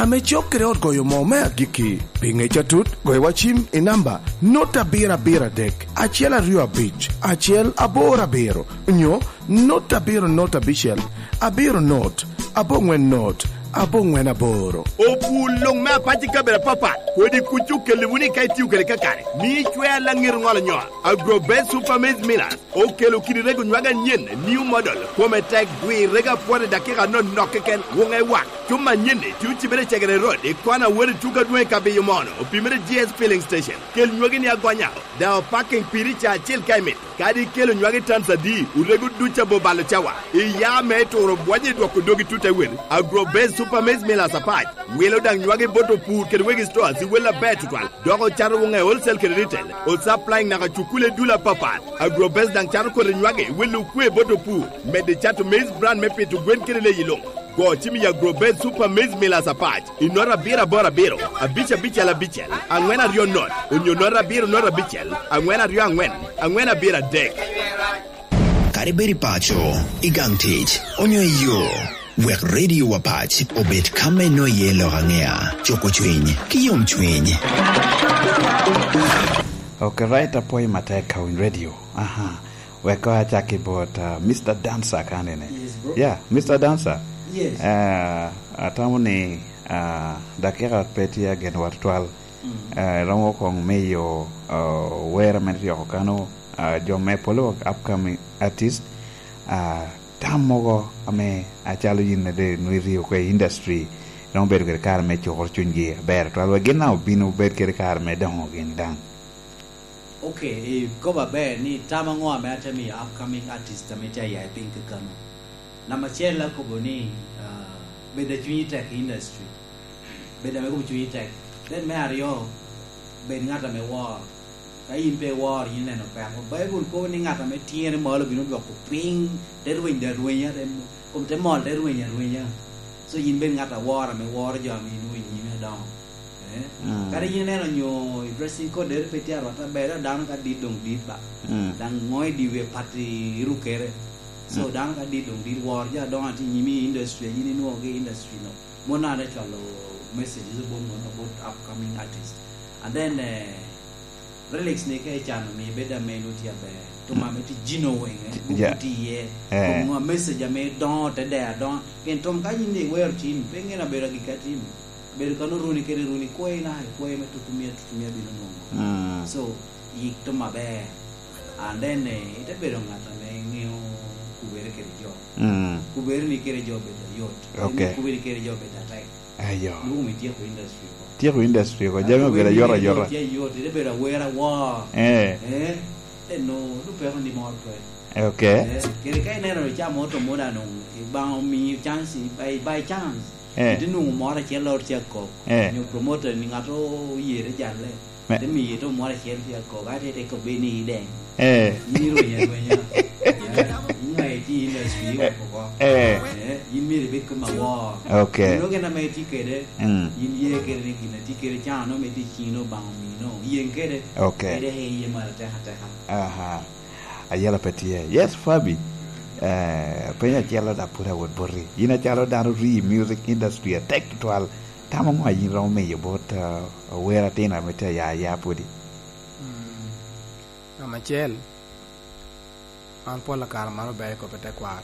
ame chokre od goyo mo me giki pinge chatut goyo wachim e namba nota bira bira dek achiel ariyo abich achiel abora biro nyo nota biro nota bichel abiro not abongwen not abongwen aboro opulong ma pati kabera papa kodi kuchuke lewuni kai tiukele kakare mi chwe la ngir ngol nyo agrobet super maize millers o kelo kirego nywaga nyen new model kometek gwi rega pore dakika no nokeken wonge wa chuma nyene tiuchi bere chegere road e kwana wori tuka dwe kabe yomono opimere GS filling station kel nywagi ni agwanya da parking piricha chil kaimit kadi kelo nywagi tansadi urego ducha bobalo chawa e ya metoro bwaje dwako dogi tutewen agrobet super maize millers apart welo dang nywagi boto pur kedwegi stores wela betwal dogo charo wonge wholesale ke retail o supplying na chukule dula papa agrobet dang charo ko nywagi welu kwe boto pur mede chato maize brand mepetu gwen kelele yilong go chimi ya agrobet super maize millers apart inora bira bora biro abicha la bichel angwena rio not onyonora biro nora bichel angwena rio angwena bira dek kariberi pacho igantich onyo yo wek radio wapach obet kame no yelo hangea choko chwiny kiyom chwiny. Okay, right apoy mateka in radio. Weko achaki about Mr. Dancer kanene. Yes, bro. Yeah, Mr. Dancer. Yes. Atamuni dakika peti again wat 12. Rango kong meyo where mentio kano jome polo upcoming artist tamogo ame achalo yin de nuiri ko industry non ber ke kar me chor chungi ber to alwa gena binu ber ke kar me dong gen dang. Okay, go ba ni tamango ame atami upcoming artist ame cha ya pink kano na machela ko boni be the junior tech industry be the me ko junior tech then me ario be ngata me war ka impe war yin no pa ko ba bun ko ni ngata me tiene mo lo binu ko ping de ruin ya de kom te mol de ruin ya so yin be ngata war me war ja mi nu yin me dong kada yin ne no nyo dressing code de pe tia rota be da dan ka di dong di ba dan ngoi di we pati rukere so dan ka di dong di war ja dong ati nyimi industry yin no ge industry no mona da chalo messages about upcoming artists and then relax ne kai chano mi beda menu tia be to ma meti jino wenge buti ye ko message me don te da don ken tom ka yin wer tin pengen na bera gikatim ber kanu runi kere runi ko ina ko me tutumia bino no so yik to ma be and then ite bero ngata me ngio kubere kere jo kubere ni kere jo beda yot okay kubere kere jo beda tai ayo lu mi tia ko industry tieko industry ko jame bera yora yo de bera wera wa no lu pero ni mo okay kere kai ne ro cha mo to mo da no ba mi chance by chance de nu mo ra che lor che ko nyu promoter ni ngato yere jalle de mi to mo ra che ko ga de ko be ni de ni ro ya ngai ti industry ko yin mi be ko ma wa okay no gena me ti kere yin ye kere ni kina ti kere cha no me ti chino ba mi no yin kere okay de he ye ma ta ha ayala petie yes Fabi penya chalo da pura wot borri yina chalo da ri music industry technical tamango yin ro me yobot wera tina meta ya pudi amachel an pola kar maro be ko pete kwar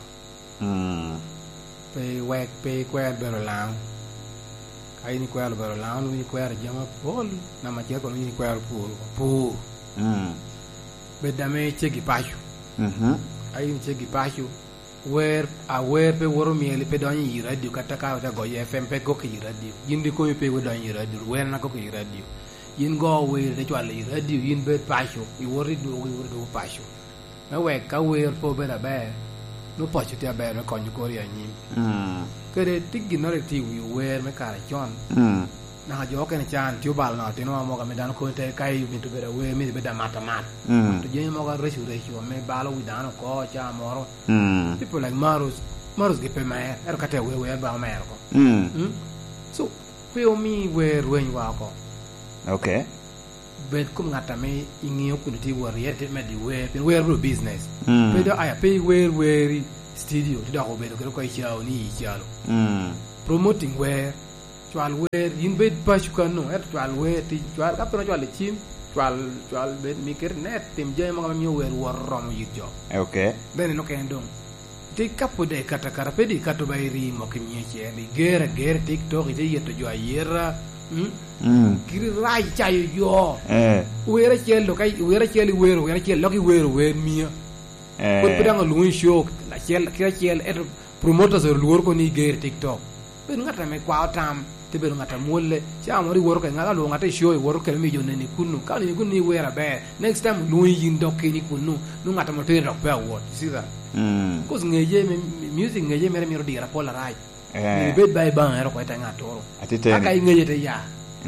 pe wek pe kwer bero lang ai ni kwer bero lang ni kwer jama pol na machel ko ni kwer pu be dame chegi pachu ai ni chegi pachu where pe woro mieli pe don yi radio kata ka ta go FM pe go ki radio yindi ko pe go don yi radio wer na ko ki radio yin go we de twale yi radio yin be pachu i wori do pachu na we ka wer po be da be no pachu te be no konyu ko ya nyi kere tigi no re ti wi wer me kara chon na jo ke na chan ti bal no ti no mo ka me dan ko te kai mi to be da we mi be da mata to je mo ga reshu me balo wi dan ko cha moro people like Maros get me er ka te we ba me ko so pe o mi wer wen wa ko okay bet kum ngata me ingio ku ti war yete me di we pe wer business pe do aya pe wer studio ti da ko be do ko chao ni chalo promoting where chwal wer yin bet pachu kanu chwal wer ti chwal ka pero chwal chim chwal bet mi ker net tim je ma mi wer war rom yidjo okay bene no kendom ti kapo de kata karapedi kato bayri mo kimye che ni gere TikTok ite yeto jo ayera kiri rai chayo yo wera chelo kai wera cheli wera chelo ki wer mia ko pedang luin show la chel et promoters luor ko ni gere TikTok ben ngata me kwa tam te be ngata molle cha mori wor ko ngala lo ngata show wor ko mi jo ne kunu ka ni kunu wera be next time luin yin dokke ni kunu no ngata mo te rock be what see that cause ngeje music ngeje mere miro dira pola rai ni bet bay ban ero ko ta ngato atite kai ngeje te ya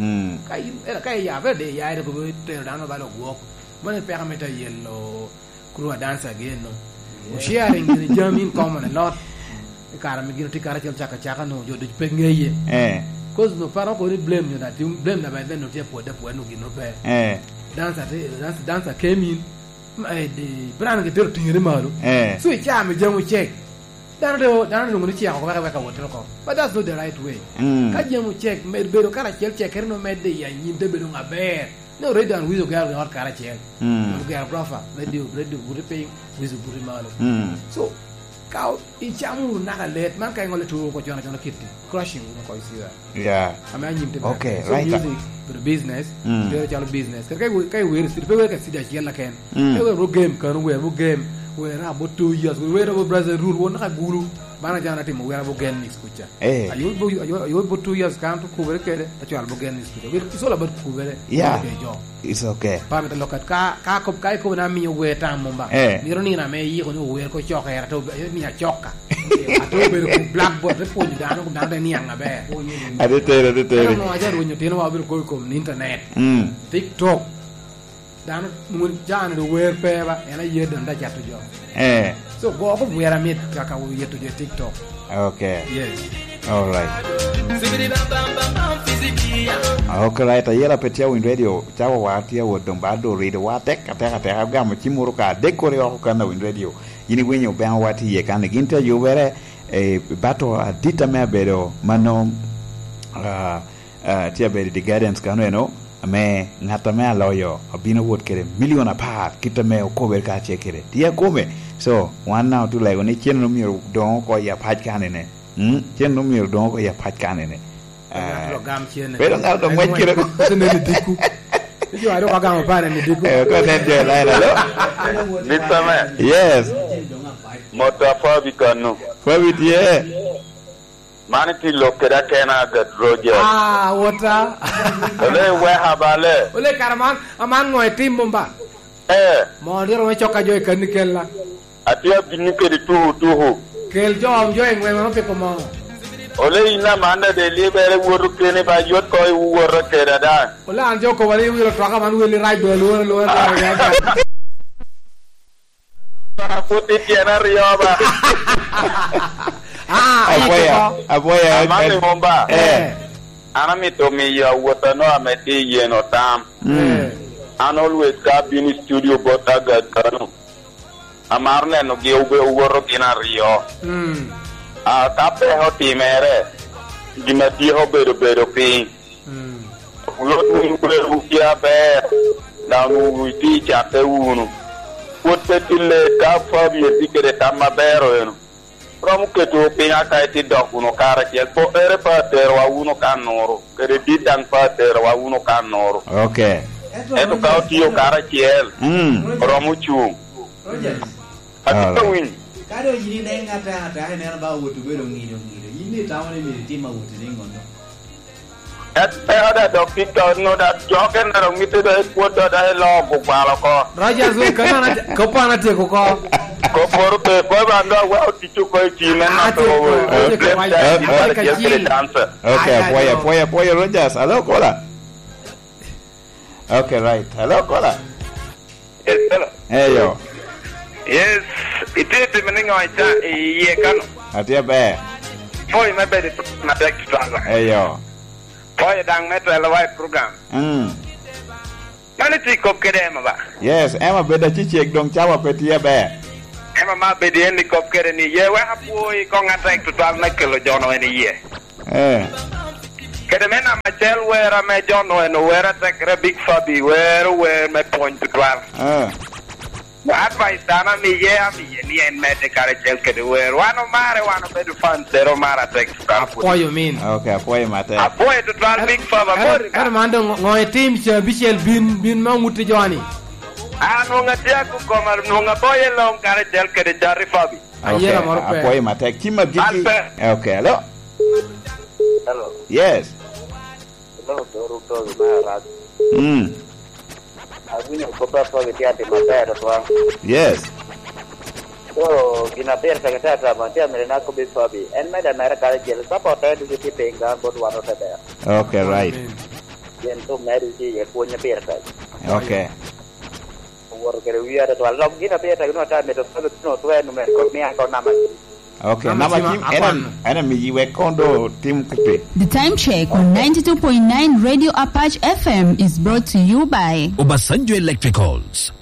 kai ya verde ya ero ko te dano balo go mane permeta yello crew dance again no sharing ni jamin common a lot cara mi gino ti cara chaka no jo de pengeye cause no paro ko ni blame you that you blame na by then no te po no gino be dancer came in the brand get to you malo so it jam jamu check dan no ni chia ko ka wotel ko but that's not the right way ka jamu check me be do cara check no me de ya yin de be do ngaber no read and wizo gar gar cara check no gar profa radio good pay wizo good malo so ka ichamu na ka let man ka ngole to ko jona kitti crushing no ko isi yeah am anyim te okay so right music for business there chalo business kai we sir pe we ka sida yella ken we ro game kan we game we ra bo 2 years we ra bo Brazil rule won ka guru bana jana timo we ra bo game mix kucha ayo bo 2 years kan to cover kede chalo bo game mix kucha we isola ba cover yeah it's okay pa meta lokat ka ko na mi we tam momba mi ro ni na me yi ko no we ko choka era to mi a choka ato be ko blackboard re po dano ko dano ni anga be adete no aja ro nyoteno wa bir ko ni internet TikTok dano mun jana do we peba ena yedo nda jatto jo so go ko wera mit kaka wo yeto je TikTok okay yes all right okay right ayela petia win radio chawa watia wodon bado radio watek ateka gamo chimuru ka dekore ko kana win radio yini wenyo ban wati ye kana ginta yo were bato adita me bedo mano tia be the guidance kanu eno me ngata me aloyo abino wot kere million apart kita me ko ber ka chekere tia come so one now to like oni chen no mi don ko ya paj kanene chen no mi don ko ya paj kanene program chen pero ngaldo mo kire ko ne diku yo aro ka gamo pa ne diku ko ne je la lo Nitame. yes Motafa bikano. Fabi tie Mani ti lokera kena get roje. Wota. Ole we habale. Ole karaman aman ngoy tim bomba. Mo ndiro me choka joy kan kella. Atia binike di tuhu. Kel jom joy ngwe ma pe ko mo. Ole ina manda de libere woru kene ba yot ko woro kera da. Ole an joko wali wiro toka man weli raj be lo ya. Puti tiana rioba. Aboya Mami bomba. Ana mi to mi ya wota no ameti yeno tam. And always got in studio but I got kanu. Amarne no ge ube woro kina rio. Tape hoti mere. Gimati ho bedo pi. Ulo ule ukia be. Na uiti chate unu. Wote tile ka fabi etikere tamabero eno. From keto pinga kaiti dok uno kara kiel po ere pa terwa uno kanoro. Kere ditan pa terwa uno kanoro. okay Eto kau tio kara kiel. Romu chung. Atito win. Kado yini na ngata ne ba wotu be ngiro yini tawone mi tima wotu ningono. Ada dokter no da joken na ngite da kuodo da lo ko balo ko. Raja zo kana ko pana te ko ko Porte ko ba ndo wa tichu ko chi na to. Okay, apoya Rogers. Hello, Kola. Okay, right. Hello, Kola. Yes, hello. Hey, yo. Yes, it is the meaning of it. Ye kan. Atia be. Foi me be na extra. Hey, yo. Foi dang metal live program. Mani ti ko kede ma ba. Yes, Emma beda chichek dong chawa petia be. Emma ma be di ni ko kede ni ye wa apu ko ngata extra na kelo jono ni ye. Kedemena Michelle where me John when where a big Fabi where me point to 12. Advice dana mi and medical check where one of Mara one of the funds zero Mara takes stuff. What you mean? Okay, boy mate. A boy to 12 big Fabi. Armando ngoy team Michelle bin mamuti Johnny. Ano nga tiya ko komar nga boy long kare tel kede jari Fabi. Okay, a boy mate. Kima gigi. Okay, hello. Hello. Yes. Hello, Doro Maharaj. Yes. So, ginapir sa kita mantia merena ko big Fabi. And may America jail supported to keep paying but one of there. Okay, right. Yen to marry ye punya pirsa. Okay. Work we are to log ginapir sa no time to no to no me ko mi ko nama. Okay, nama team enemy you condo team kupe. The time check on 92.9 Radio Apache FM is brought to you by Obasanjo Electricals.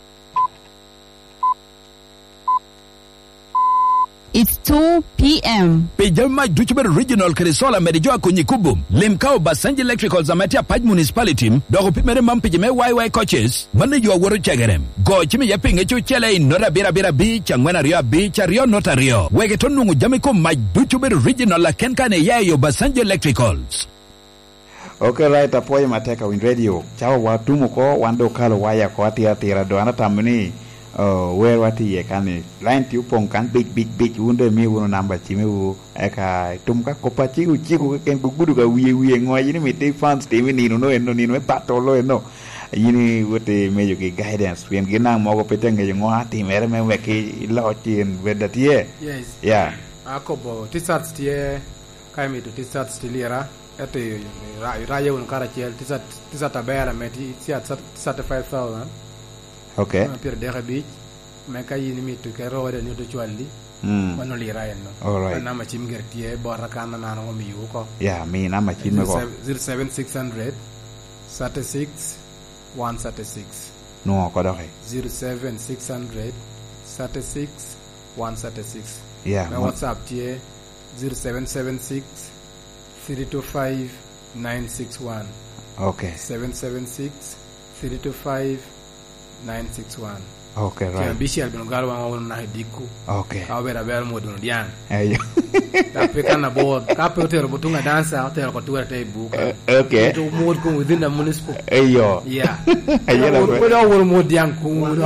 It's 2 p.m. Pejama Duchber Regional Kerisola Medijo Kunyikubum. Limka Obasanjo Electricals Amatia Paj Municipality. Dogo Pimere Mampijame YY coaches. Manager Woro Chagarem. Go Chimi Yaping Echo Chele in Nora Bira Beach and Rio Beach Rio Notario. Wegetonu Jamiko my Duchber Regional Kenkane Yayo Obasanjo Electricals. Okay, right, apoy mateka win radio. Chao watumu ko wando kalo waya ko atia tira do anatamuni. Where what ye can line to pong can big wonder me will number chimu eka tumka kopachi uchiku can guduga we and why you may fans Steven no no patolo no you with the major guidance when Ginang Mogo Petanga you know team Eremeki Loti and with that year. Yes. Yeah. Akobo Tissat tie Kaimi to Tissat Stiliera at the Raya and Karachel Tissat Abera Meti $35,000. Okay. Pierre Dere Beach, Meka Yinimi to Kero and Utuali, Manoli Ryan. All right. And I'm a Chimgertie, Borakana Nanomi Yuko. Yeah, me and I'm a Chim 07600 36 136. No, Kodoke. 07600 36 136. Yeah. My WhatsApp tie 0776 325 961. Okay. 776 325 961. Okay, right. Bishel Bengalwa on Nahdiku. Okay. I'll be a bell mode on Dian. Hey. African board, Capital Botunga dancer out there to a table. Okay. To more go within the municipal. Hey, yo. Yeah. Put our more young cool.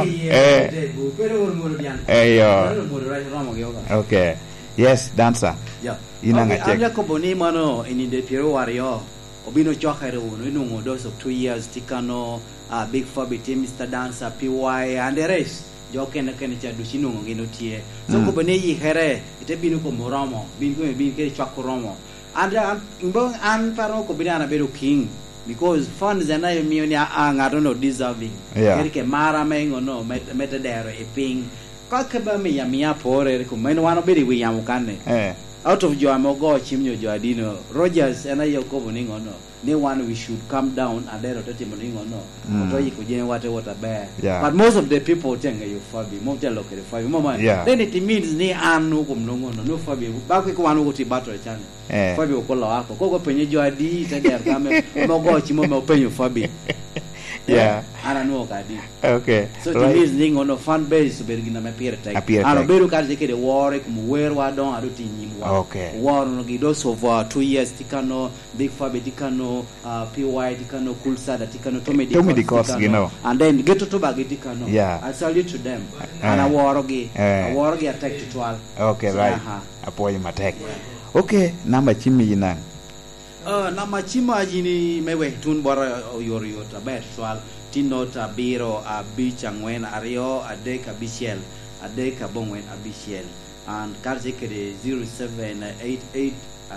Hey, yo. Okay. Yes, dancer. Yeah. I'm like Boni Mano in the Piero Wario. Obino Chokero, no more dose of 2 years, Ticano. Big Fabi team, Mr. Dancer, PY, and the rest. Joken a Kenicha Dushino, Genotier. So, Kobane, Here, it had been Moromo, being Chakoromo. And Paro Kobina Beru King, because funds and I mean, I don't know, deserving. Eric Mara Mang or no, Metadere, a ping. Kakabami, Yamia, poor Eric, Menuano Bidi, we Yamukane. Out of Joamogo, Chimio Joadino, Rogers, and I Yokoboning or no. They want we should come down and then rotate or no. Water bear. But most of the people think you Fabi, Motel look at the 5 moment. Then it means they are no Fabi. Back one who to battle channel. Fabi Cola, Coco Penjo ID, and they are coming. No go Chimo Penny Fabi. Yeah. I don't know, Kadi. Okay. So it means thing on a fan base to begin a appear tag. And a better can take a war, where I don't do it. Okay. War on Gidos of 2 years, Ticano, Big Fabi Ticano, PY Ticano, Cool Sada Ticano, Tommy cost, you know. And then get to Tobagi Ticano. Yeah. I salute to them. And a wargi attack to 12. Okay, right. A poem attack. Okay, number Chimmy Yinan. Namachima jini mewe tunbora yoriota bet swal tinota biro a beach angwen ario adeka bichel adeka bongwen abichel and karzekere 0788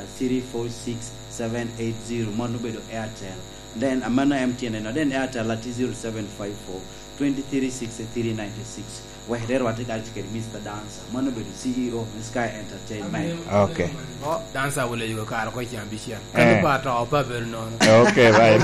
346 Monobedo Airtel then Amana MTN and then Airtel at 0754 236396 where there was a Mr. Dancer, Monobedo CEO of Sky Entertainment. Okay. Dancer will let you go car quite ambitious. And part of Babel no. Okay, right.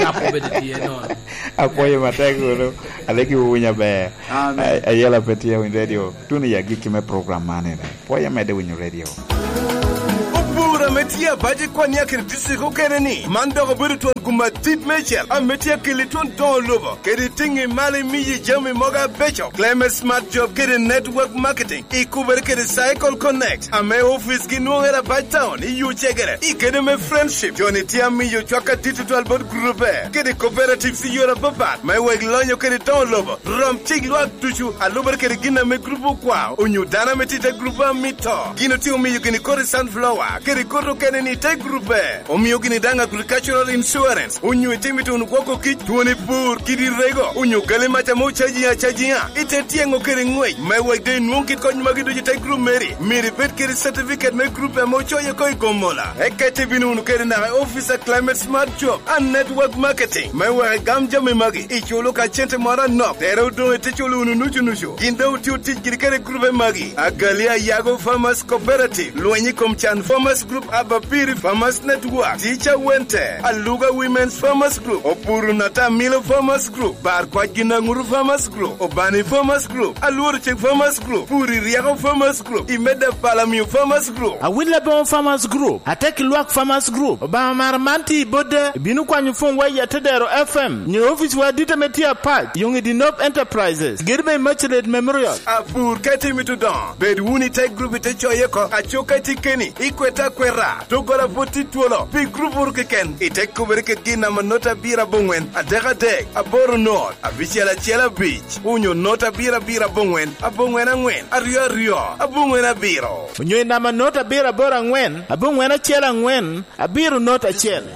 I put you a tag. I like you win your bear. I yell up at you in radio. Tuni ya giki me program man. Poya made win your radio. metia baje kwani kiri disiko kereni mando ko buru ton kuma tit mechel a metia kiliton don lobo kiri tingi mali miji jami moga becho claim smart job kiri network marketing ikuber kiri cycle connect ame office kinu era by town iyu chegere ikene me friendship joni tia mi yo chwaka digital board group kiri cooperative si yora baba mai weg lonyo kiri don lobo rom chigwa tuchu aluber kiri gina me group kwa unyu dana metite group mito gino ti mi yo kini kori sunflower kiri koro kene ni te group mi yo kini danga agricultural insurance unyu timitu unkwoko kituni pur kiri rego unyu gale macha mo chajia ite tiengo kiri ngwe mai weg de nunkit ko nyuma gidu te group meri bet kiri certificate me group mo choye ko gomola ekete binu kiri na officer climate smart job and network marketing mai weg gamja me magi icholo ka chente mara no dero do te cholo nuchu gindo ti kiri kiri group magi agalia yago farmers cooperative luenyi komchan farmers group abapiri farmers network teacher wente aluga women's farmers group opuru nata milo farmers group bar kwa gina nguru farmers group obani farmers group alur chek farmers group puri riago farmers group imeda palamiu farmers group awile bon farmers group atek luak farmers group ba marmanti bode binu kwa nyufon wa yatedero fm ni office wa ditametia part yongi dinop enterprises girbe merchant memorial apur kati mitudon bed wuni tech group te choyeko achoka tikeni ikweta kwera togola poti tuolo big group urkeken itek kuberke gina manota bira bongwen adega dek aboru north abichela chela beach unyo nota bira bongwen abongwen angwen ario abongwen abiro unyo na manota bira bora ngwen abongwen achela ngwen abiru nota chela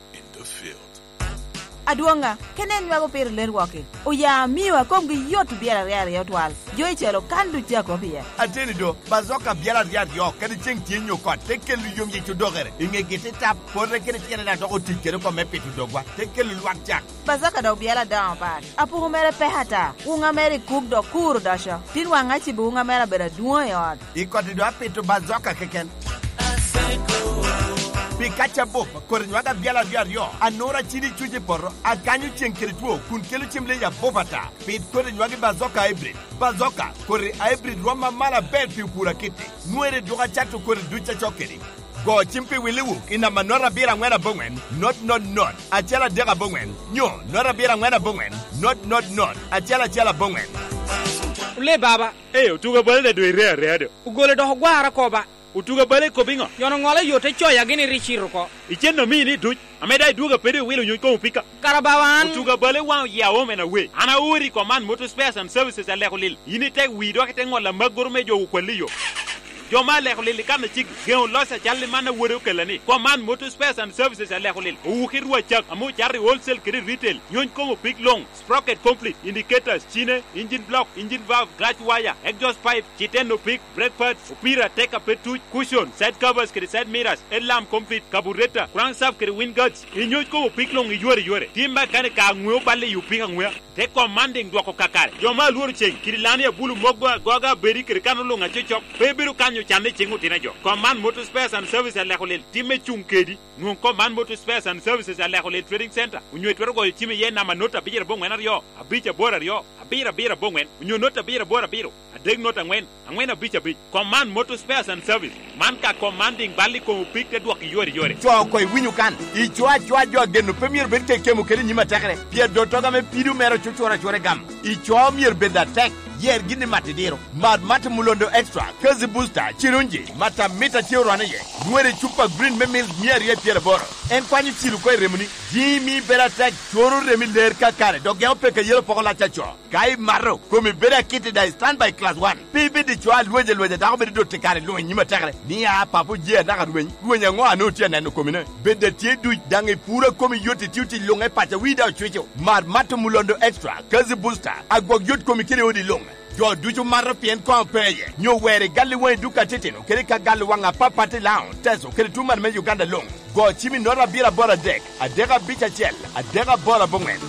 Aduanga, kenen wago per ler wake. Oya miwa kom gi yot biara riar yotwal. Yo ichelo kandu jako pia. Ateni do, bazoka biara riar yo, kedi cheng tienyo kwa, teke lu yom ye chudogere. Inge gete tap, porre kedi tiene na doko tikere kwa mepe tudogwa, teke lu luak jak. Bazoka do biara down pad. Apu humere pehata, unga mere kuk do kuru dasha. Tin wanga chibu unga mere bera duwa yod. Iko tido apeto bazoka keken. Pikacha bop kornywaga biala biario anora chiri chuje porro akanyu chenkirituo kun kelu chimle ya bopata pit kornywaga bazoka hybrid bazoka kori hybrid roma mala bel pikura kiti nuere doga chatu kori ducha chokeri go chimpi wiliwu ina manora bira ngwena bongwen not achela dega bongwen nyo nora bira ngwena bongwen not achela bongwen ule baba utuga bale de reado ugole do gwara koba utuga bale ko bingo yono ngola yote choya gini richiru ko ichendo mini duj ameda duga pede wilo nyuko pika karabawan utuga bale wa ya womena we ana uri command motor spares and services ale ko lil yini tek wi do kete ngola magor mejo ko liyo jo male ko lil kan chig gen losa challe mana wore ko lani command motor spares and services ale ko lil u kirwa chak amu charri wholesale credit retail nyon ko big long sprocket complete indicators chine engine block engine valve clutch wire exhaust pipe chiteno pick brake pads upira take a petu cushion side covers kiri side mirrors lamp complete carburetor crankshaft kiri wind guards inyo ko big long yore timba kan ka ngwe balle yu pinga ngwe te commanding do ko kakare jo ma luru cheng kiri lani ya bulu mogwa goga beri kiri kanulu nga chechok bebiru kanyo chande chengu tina jo command motor spares and services ale kolel timme chungkedi nu command motor spares and services ale kolel trading center unyo twero go timme ye na manota bijere bongwen aryo abicha bora ryo abira bongwen unyo nota bira bora biro adeg nota ngwen abicha bij command motor spares and service man ka commanding bali ko pick te dwak yore cho koy winyu kan I chwa jo genu premier ben ke kemu kele nyima takre pie do toga me pidu mero chuchora chore gam I cho mier benda tek yer gini matidiro mat mulondo extra kazi booster chirunji mata mita chiro anaye nwere chupa green memil nyer ye piere boro en kwanyi chiru koy remuni jimi bera tek choro remil ler kakare do gel peke yelo pokola chacho kai maro komi bera kiti da stand by class 1 bibi di chwa lweje da ko do tekare lo nyima takre ni ya papu je na kadwen duenya ngo anu tie na no komine bende tie du dange pura komi yoti tiuti longe pacha wida chwecho mat mulondo extra kazi booster agog yot komi kire odi long jo duju maro pien ko peye nyo were galli wen duka titino kere ka galli wanga papati laon teso kere tumar me Uganda long go chimi nora bira bora dek adega bicha chel adega bora bongwen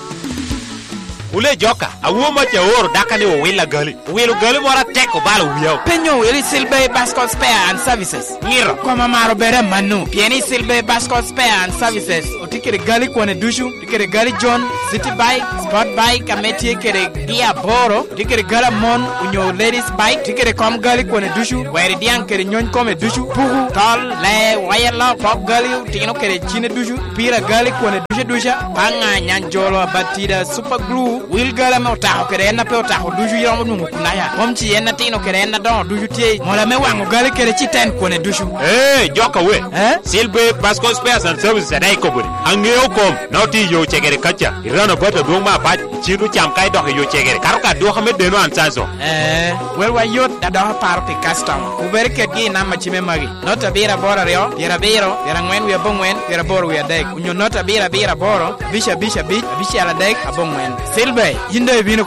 ule joka awo ma che oro dakane o wila gali mora teko balo wiyo penyo iri silbe bascot spare and services ngiro koma maro bere manu pieni silbe bascot spare and services tikere gali kone dushu tikere gali John City Bike Sport Bike ametie kere dia boro tikere gala mon unyo ladies bike tikere kom gali kone dushu were diang kere nyon kome dushu pugu tol le wayala pop gali tino kere chine dushu pira gali kone dusha panga nyanjolo batida super glue wheel gala me ota kere na pe ota dushu yomo nungu kunaya momchi yena tino kere na don dushu tie mola me wango gali kere chiten kone dushu joka we Silbe Basco Spares and Services at Aikoburi angeo kom nauti yo chegere kacha irano bota duma pat chiru cham kai do yo chegere karuka do xame de no ansanso well wa yot da do party custom ubere ket gi na machime magi nota bira bora reo bira ngwen we bongwen bira boro we dek unyo nota bira boro bisha bich bisha ala dek abongwen Silbe yinde bino